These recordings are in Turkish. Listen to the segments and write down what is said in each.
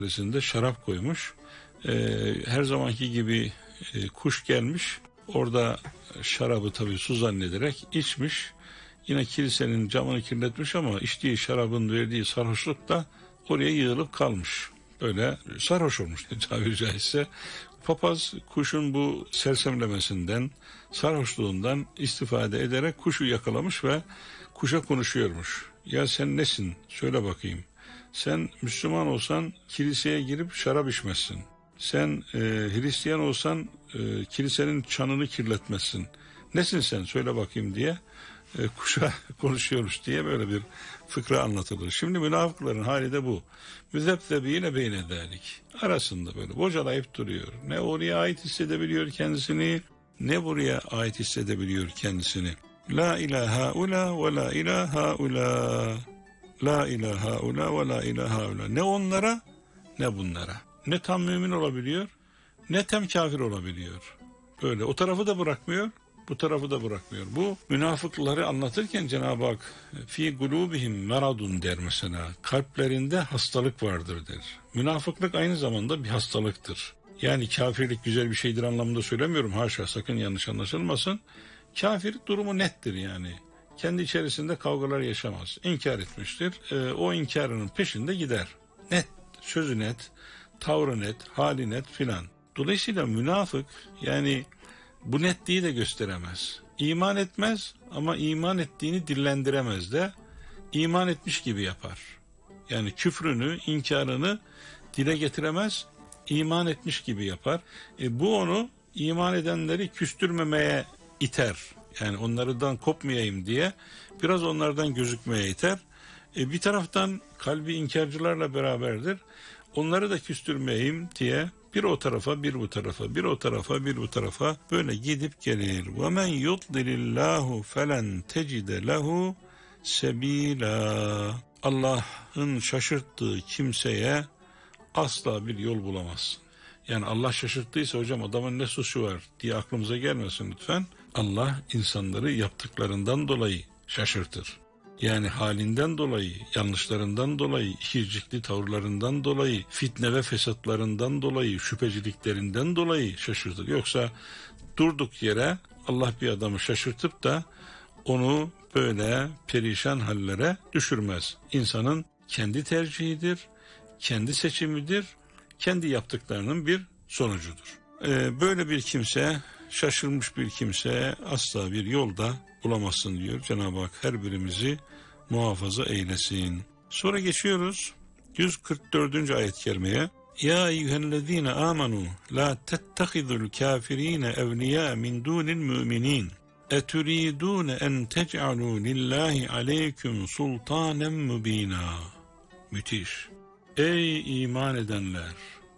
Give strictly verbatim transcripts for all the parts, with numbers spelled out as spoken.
Suresinde şarap koymuş. Ee, her zamanki gibi e, kuş gelmiş. Orada şarabı tabii su zannederek içmiş. Yine kilisenin camını kirletmiş ama içtiği şarabın verdiği sarhoşlukla oraya yığılıp kalmış. Öyle sarhoş olmuş tabiri caizse. Papaz kuşun bu sersemlemesinden, sarhoşluğundan istifade ederek kuşu yakalamış ve kuşa konuşuyormuş. Ya sen nesin? Söyle bakayım. Sen Müslüman olsan kiliseye girip şarap içmezsin. Sen e, Hristiyan olsan e, kilisenin çanını kirletmezsin. Nesin sen? Söyle bakayım diye e, kuşa konuşuyormuş diye böyle bir fıkra anlatılır. Şimdi münafıkların hali de bu. Müzebzebine beyne dedik. Arasında böyle bocalayıp duruyor. Ne oraya ait hissedebiliyor kendisini, ne buraya ait hissedebiliyor kendisini. La ilaha ula ve la ilaha ula. La ilaha ula ve la ilaha ula. Ne onlara ne bunlara. Ne tam mümin olabiliyor, ne tam kafir olabiliyor. Böyle o tarafı da bırakmıyor, bu tarafı da bırakmıyor. Bu münafıkları anlatırken Cenab-ı Hak fi gulubihim meradun der mesela. Kalplerinde hastalık vardır der. Münafıklık aynı zamanda bir hastalıktır. Yani kafirlik güzel bir şeydir anlamında söylemiyorum. Haşa, sakın yanlış anlaşılmasın. Kafir durumu nettir yani. Kendi içerisinde kavgalar yaşamaz. İnkar etmiştir. E, o inkarının peşinde gider. Net, sözü net, tavrı net, hali net filan. Dolayısıyla münafık yani bu netliği de gösteremez. İman etmez ama iman ettiğini dillendiremez de iman etmiş gibi yapar. Yani küfrünü, inkarını dile getiremez, iman etmiş gibi yapar. E, bu onu iman edenleri küstürmemeye iter. Yani onlardan kopmayayım diye biraz onlardan gözükmeye iter. E, bir taraftan kalbi inkarcılarla beraberdir. Onları da küstürmeyeyim diye bir o tarafa, bir bu tarafa, bir o tarafa, bir bu tarafa böyle gidip gelir. وَمَنْ يُضْلِلِ اللّٰهُ فَلَنْ تَجِدَ لَهُ سَب۪يلًا. Allah'ın şaşırttığı kimseye asla bir yol bulamazsın. Yani Allah şaşırttıysa hocam adamın ne suçu var diye aklımıza gelmesin lütfen. Allah insanları yaptıklarından dolayı şaşırtır. Yani halinden dolayı, yanlışlarından dolayı, ikircikli tavırlarından dolayı, fitne ve fesatlarından dolayı, şüpheciliklerinden dolayı şaşırtır. Yoksa durduk yere Allah bir adamı şaşırtıp da onu böyle perişan hallere düşürmez. İnsanın kendi tercihidir, kendi seçimidir, kendi yaptıklarının bir sonucudur. Ee, böyle bir kimse, şaşırmış bir kimse asla bir yolda bulamazsın diyor Cenab-ı Hak, her birimizi muhafaza eylesin. Sonra geçiyoruz yüz kırk dördüncü ayet-i kerimeye. Ya eyyühellezine amenu la tettehidul kafirine evliya min dunil müminin eturidune en tec'alu lillahi aleyküm sultanen mübina. Müthiş. Ey iman edenler,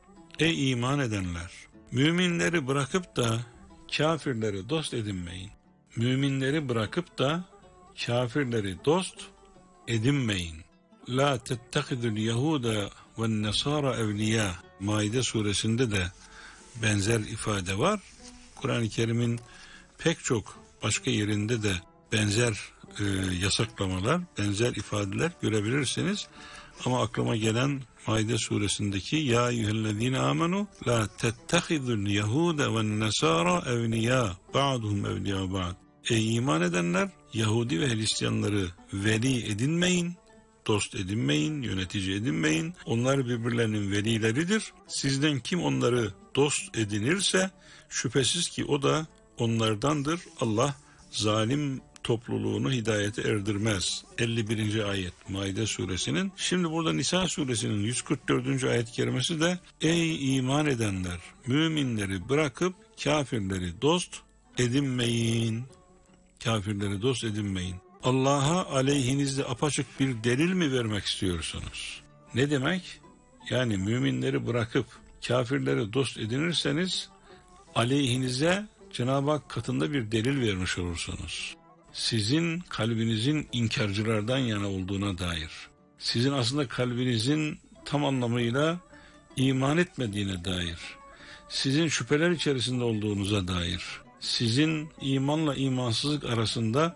ey iman edenler, müminleri bırakıp da kafirleri dost edinmeyin. Müminleri bırakıp da kafirleri dost edinmeyin. La tettehidul yehuda ve nesara evliya. Maide suresinde de benzer ifade var. Kur'an-ı Kerim'in pek çok başka yerinde de benzer e, yasaklamalar, benzer ifadeler görebilirsiniz. Ama aklıma gelen Maide suresindeki ya eyyühellezine amenu la tettehidul yehuda ve nesara evliya ba'duhum evliya ba'd. Ey iman edenler, Yahudi ve Hristiyanları veli edinmeyin, dost edinmeyin, yönetici edinmeyin. Onlar birbirlerinin velileridir. Sizden kim onları dost edinirse şüphesiz ki o da onlardandır. Allah zalim topluluğunu hidayete erdirmez. elli birinci ayet Maide suresinin. Şimdi burada Nisa suresinin yüz kırk dördüncü ayet kerimesi de ey iman edenler, müminleri bırakıp kafirleri dost edinmeyin. Kafirleri dost edinmeyin. Allah'a aleyhinizde apaçık bir delil mi vermek istiyorsunuz? Ne demek? Yani müminleri bırakıp kafirleri dost edinirseniz aleyhinize Cenab-ı Hak katında bir delil vermiş olursunuz. Sizin kalbinizin inkarcılardan yana olduğuna dair, sizin aslında kalbinizin tam anlamıyla iman etmediğine dair, sizin şüpheler içerisinde olduğunuza dair, sizin imanla imansızlık arasında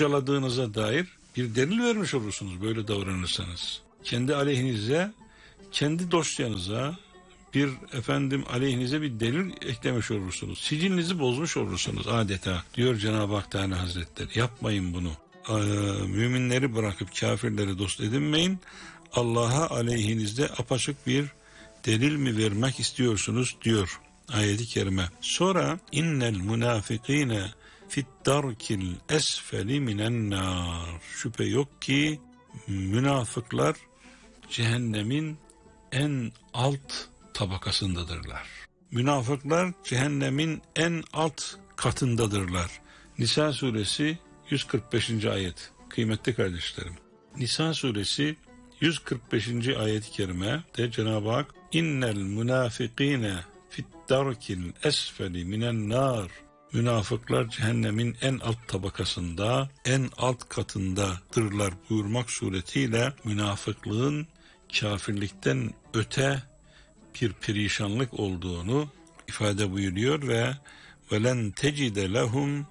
bocaladığınıza dair bir delil vermiş olursunuz böyle davranırsanız. Kendi aleyhinize kendi dosyanıza bir efendim aleyhinize bir delil eklemiş olursunuz. Sicilinizi bozmuş olursunuz adeta, diyor Cenab-ı Hak Teala Hazretleri. Yapmayın bunu. Ee, müminleri bırakıp kafirleri dost edinmeyin. Allah'a aleyhinizde apaçık bir delil mi vermek istiyorsunuz diyor ayet-i kerime. Sonra innel münafikine fit darkil esfeli minen nar. Şüphe yok ki münafıklar cehennemin en alt tabakasındadırlar. Münafıklar cehennemin en alt katındadırlar. Nisa suresi yüz kırk beşinci ayet. Kıymetli kardeşlerim, Nisa suresi yüz kırk beşinci ayet-i kerime de Cenab-ı Hak innel münafikine fit darkil esfeli minen nar. Münafıklar cehennemin en alt tabakasında, en alt katındadırlar buyurmak suretiyle münafıklığın kafirlikten öte bir perişanlık olduğunu ifade buyuruyor ve velen tecide lehum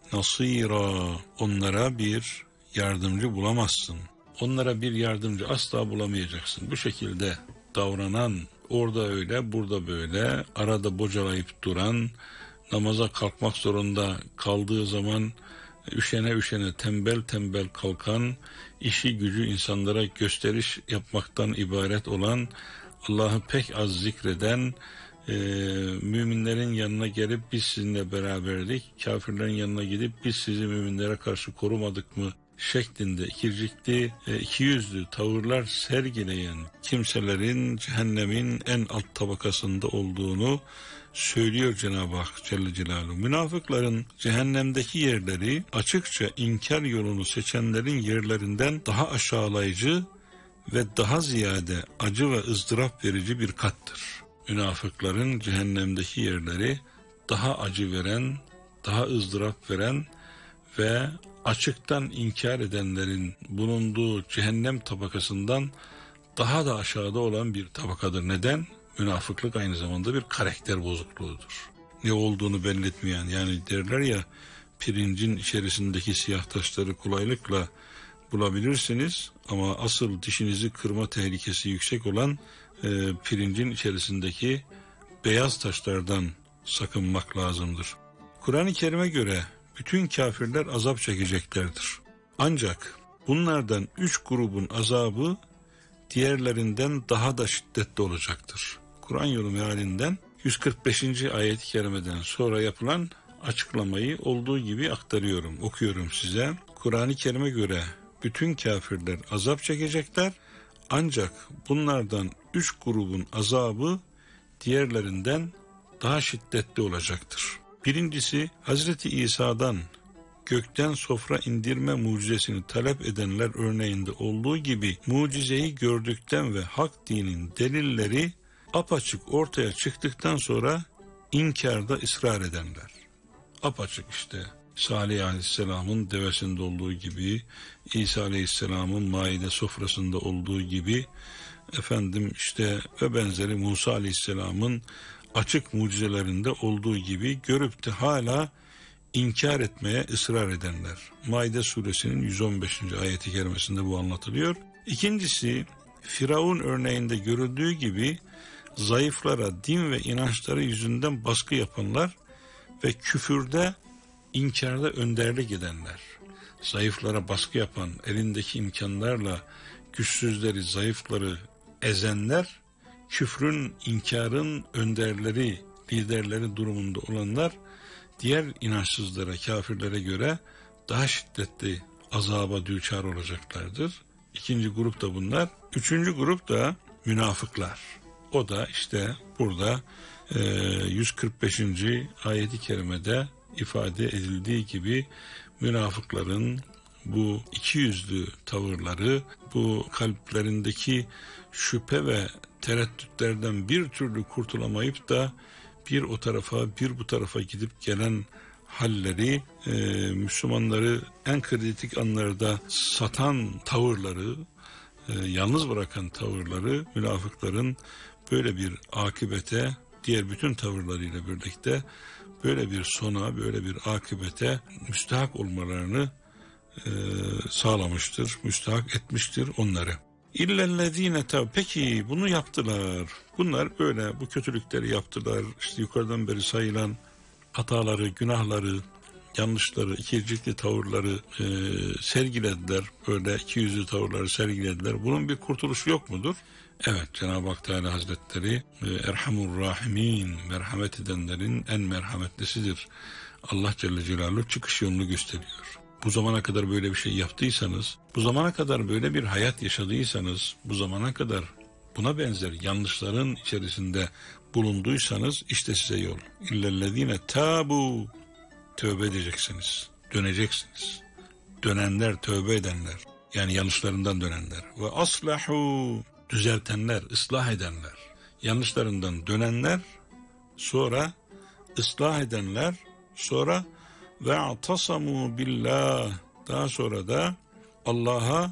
nasira. Onlara bir yardımcı bulamazsın. Onlara bir yardımcı asla bulamayacaksın. Bu şekilde davranan, orada öyle, burada böyle, arada bocalayıp duran, namaza kalkmak zorunda kaldığı zaman üşene üşene tembel tembel kalkan, işi gücü insanlara gösteriş yapmaktan ibaret olan, Allah'ı pek az zikreden, e, müminlerin yanına gelip biz sizinle beraberdik, kafirlerin yanına gidip biz sizi müminlere karşı korumadık mı şeklinde ikircikli, e, ikiyüzlü tavırlar sergileyen kimselerin cehennemin en alt tabakasında olduğunu söylüyor Cenab-ı Hak Celle Celaluhu. Münafıkların cehennemdeki yerleri açıkça inkar yolunu seçenlerin yerlerinden daha aşağılayıcı ve daha ziyade acı ve ızdırap verici bir kattır. Münafıkların cehennemdeki yerleri daha acı veren, daha ızdırap veren ve açıktan inkar edenlerin bulunduğu cehennem tabakasından daha da aşağıda olan bir tabakadır. Neden? Münafıklık aynı zamanda bir karakter bozukluğudur. Ne olduğunu belli etmeyen, yani derler ya, pirincin içerisindeki siyah taşları kolaylıkla bulabilirsiniz ama asıl dişinizi kırma tehlikesi yüksek olan e, pirincin içerisindeki beyaz taşlardan sakınmak lazımdır. Kur'an-ı Kerim'e göre bütün kafirler azap çekeceklerdir. Ancak bunlardan üç grubun azabı diğerlerinden daha da şiddetli olacaktır. Kur'an yolu mealinden yüz kırk beşinci ayet-i kerimeden sonra yapılan açıklamayı olduğu gibi aktarıyorum, okuyorum size. Kur'an-ı Kerim'e göre bütün kafirler azap çekecekler, ancak bunlardan üç grubun azabı diğerlerinden daha şiddetli olacaktır. Birincisi, Hazreti İsa'dan gökten sofra indirme mucizesini talep edenler örneğinde olduğu gibi mucizeyi gördükten ve hak dinin delilleri apaçık ortaya çıktıktan sonra inkarda ısrar edenler. Apaçık işte Salih Aleyhisselam'ın devesinde olduğu gibi, İsa Aleyhisselam'ın maide sofrasında olduğu gibi, efendim işte ve benzeri Musa Aleyhisselam'ın açık mucizelerinde olduğu gibi görüp de hala inkar etmeye ısrar edenler. Maide suresinin yüz on beşinci ayeti kerimesinde bu anlatılıyor. İkincisi, Firavun örneğinde görüldüğü gibi zayıflara din ve inançları yüzünden baskı yapanlar ve küfürde, inkarda önderlik edenler. Zayıflara baskı yapan, elindeki imkanlarla güçsüzleri, zayıfları ezenler, küfrün, inkarın önderleri, liderleri durumunda olanlar, diğer inançsızlara, kafirlere göre daha şiddetli azaba düçar olacaklardır. İkinci grup da bunlar. Üçüncü grup da münafıklar. O da işte burada e, yüz kırk beşinci ayet-i kerimede ifade edildiği gibi münafıkların bu ikiyüzlü tavırları, bu kalplerindeki şüphe ve tereddütlerden bir türlü kurtulamayıp da bir o tarafa bir bu tarafa gidip gelen halleri, e, Müslümanları en kritik anlarda satan tavırları, e, yalnız bırakan tavırları, münafıkların böyle bir akıbete, diğer bütün tavırlarıyla birlikte böyle bir sona, böyle bir akıbete müstahak olmalarını e, sağlamıştır, müstahak etmiştir onları. İllellezine tav. Peki bunu yaptılar. Bunlar böyle bu kötülükleri yaptılar. İşte yukarıdan beri sayılan hataları, günahları, yanlışları, ikircikli tavırları e, sergilediler. Böyle ikiyüzlü tavırları sergilediler. Bunun bir kurtuluşu yok mudur? Evet, Cenab-ı Hak Teala Hazretleri e, Erhamur Rahimin, merhamet edenlerin en merhametlisidir. Allah Celle Celaluhu çıkış yolunu gösteriyor. Bu zamana kadar böyle bir şey yaptıysanız, bu zamana kadar böyle bir hayat yaşadıysanız, bu zamana kadar buna benzer yanlışların içerisinde bulunduysanız işte size yol. İllellezine tabu. Tövbe edeceksiniz, döneceksiniz. Dönenler, tövbe edenler, yani yanlışlarından dönenler. Ve aslahu, düzeltenler, ıslah edenler. Yanlışlarından dönenler, sonra ıslah edenler, sonra ve atasamu billah, daha sonra da Allah'a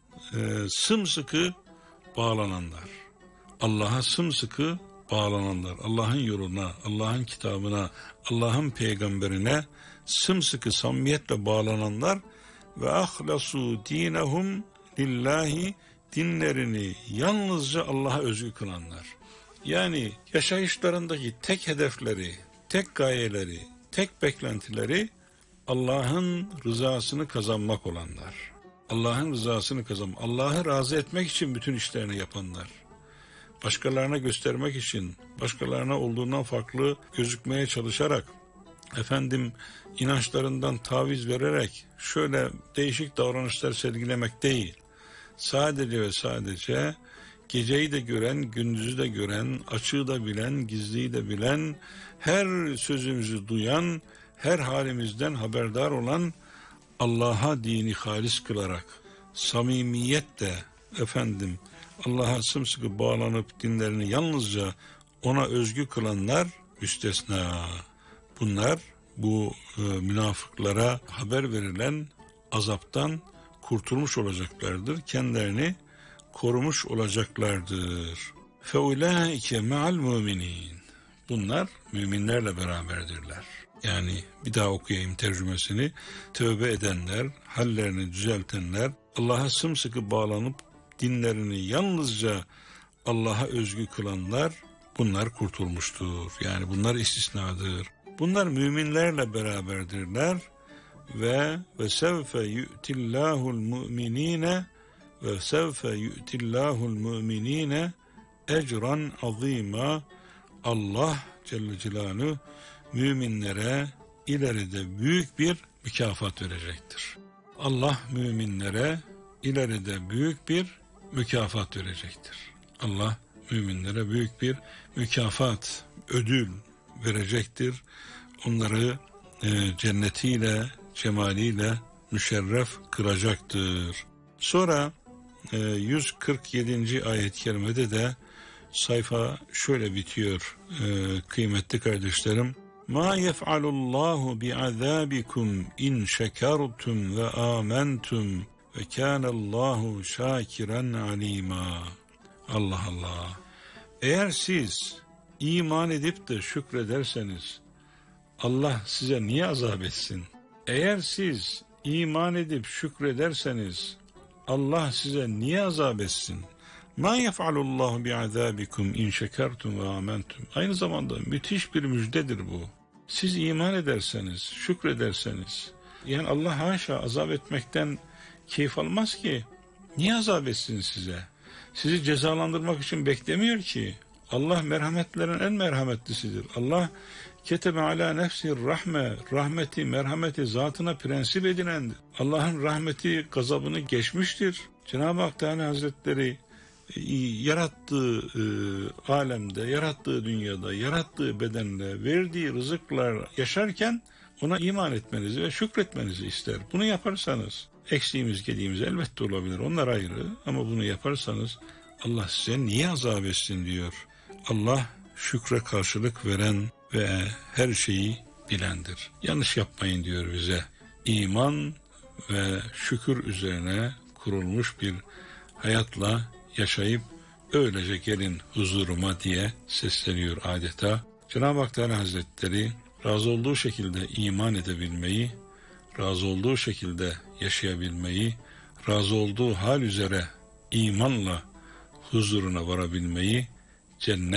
e, sımsıkı bağlananlar. Allah'a sımsıkı bağlananlar, Allah'ın yoluna, Allah'ın kitabına, Allah'ın peygamberine sımsıkı samimiyetle bağlananlar ve ahlasu dinehum lillahi, dinlerini yalnızca Allah'a özgü kılanlar. Yani yaşayışlarındaki tek hedefleri, tek gayeleri, tek beklentileri Allah'ın rızasını kazanmak olanlar. Allah'ın rızasını kazan, Allah'ı razı etmek için bütün işlerini yapanlar. Başkalarına göstermek için, başkalarına olduğundan farklı gözükmeye çalışarak, efendim inançlarından taviz vererek şöyle değişik davranışlar sergilemek değil. Sadece ve sadece geceyi de gören, gündüzü de gören, açığı da bilen, gizliyi de bilen, her sözümüzü duyan, her halimizden haberdar olan Allah'a dini halis kılarak, samimiyetle efendim Allah'a sımsıkı bağlanıp dinlerini yalnızca ona özgü kılanlar müstesna. Bunlar bu e, münafıklara haber verilen azaptan kurtulmuş olacaklardır. Kendilerini korumuş olacaklardır. Feulaike ma'al müminin. Bunlar müminlerle beraberdirler. Yani bir daha okuyayım tercümesini. Tövbe edenler, hallerini düzeltenler, Allah'a sımsıkı bağlanıp dinlerini yalnızca Allah'a özgü kılanlar, bunlar kurtulmuştur. Yani bunlar istisnadır. Bunlar müminlerle beraberdirler ve ve sevfe yu'tillahul mu'minine ve sevfe yu'tillahul mu'minine ecran azima. Allah Celle Celaluhu müminlere ileride büyük bir mükafat verecektir. Allah müminlere ileride büyük bir mükafat verecektir. Allah müminlere büyük bir mükafat, ödül verecektir. Onları e, cennetiyle, cemaliyle müşerref kılacaktır. Sonra e, yüz kırk yedinci ayet-i kerimede de sayfa şöyle bitiyor e, kıymetli kardeşlerim. Ma yef'alullahu bi'azabikum in şekertum ve amentum ve kânallâhu şâkiren alîmâ. Allah Allah. Eğer siz iman edip de şükrederseniz Allah size niye azap etsin? Eğer siz iman edip şükrederseniz Allah size niye azap etsin? Ma yef'alullahu bi'azabikum in şekertum ve amentum. Aynı zamanda müthiş bir müjdedir bu. Siz iman ederseniz, şükrederseniz, yani Allah haşa azap etmekten keyif almaz ki. Niye azap etsin size? Sizi cezalandırmak için beklemiyor ki. Allah merhametlerin en merhametlisidir. Allah ketebe ala nefsi rahme, rahmeti, merhameti zatına prensip edinendir. Allah'ın rahmeti gazabını geçmiştir. Cenab-ı Hak Teala Hazretleri yarattığı e, alemde, yarattığı dünyada, yarattığı bedenle, verdiği rızıklar yaşarken ona iman etmenizi ve şükretmenizi ister. Bunu yaparsanız, eksiğimiz, gediğimiz elbette olabilir, onlar ayrı, ama bunu yaparsanız Allah size niye azap etsin diyor. Allah şükre karşılık veren ve her şeyi bilendir. Yanlış yapmayın diyor bize. İman ve şükür üzerine kurulmuş bir hayatla yaşayıp öylece gelin huzuruma diye sesleniyor adeta. Cenab-ı Hak Teala Hazretleri razı olduğu şekilde iman edebilmeyi, razı olduğu şekilde yaşayabilmeyi, razı olduğu hal üzere imanla huzuruna varabilmeyi, cennet